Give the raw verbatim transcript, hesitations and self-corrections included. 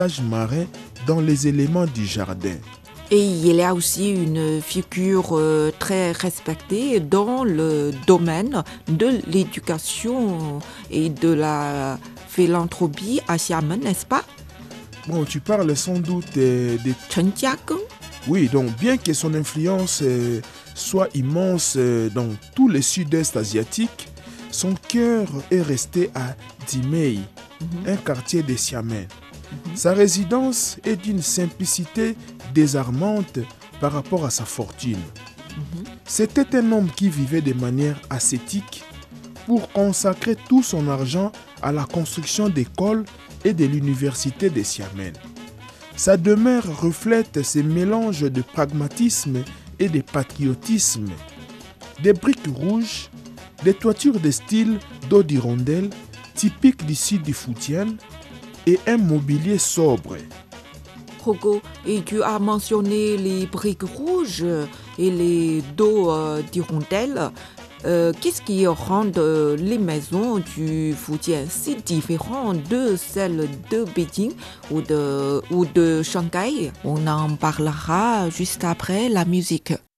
marin dans les éléments du jardin. Et il y a aussi une figure euh, très respectée dans le domaine de l'éducation et de la philanthropie à Xiamen, n'est-ce pas? Bon, tu parles sans doute euh, de... Chen Jiageng. Oui, donc bien que son influence euh, soit immense euh, dans tout le sud-est asiatique, son cœur est resté à Dimei, mm-hmm. un quartier de Xiamen. Mm-hmm. Sa résidence est d'une simplicité désarmante par rapport à sa fortune. Mm-hmm. C'était un homme qui vivait de manière ascétique pour consacrer tout son argent à la construction d'écoles et de l'université de Xiamen. Sa demeure reflète ce mélange de pragmatisme et de patriotisme. Des briques rouges, des toitures de style dos d'hirondelle typiques du sud du Fujian et un mobilier sobre. Rogo, et tu as mentionné les briques rouges et les dos euh, d'hirondelle. Euh, qu'est-ce qui rend euh, les maisons du Fujian si différentes de celles de Beijing ou de, ou de Shanghai? On en parlera juste après la musique.